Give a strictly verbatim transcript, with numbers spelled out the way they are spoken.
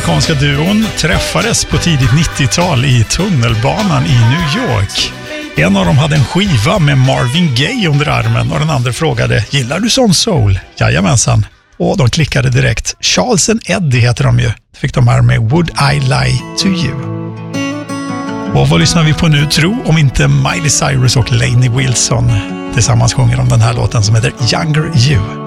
amerikanska duon träffades på tidigt nittiotal i tunnelbanan i New York. En av dem hade en skiva med Marvin Gaye under armen och den andra frågade, gillar du sån soul? Jajamensan. Och de klickade direkt. Charles and Eddie heter de ju. Det fick de här med Would I Lie to You. Och vad lyssnar vi på nu, tro, om inte Miley Cyrus och Lainey Wilson tillsammans sjunger om den här låten som heter Younger You.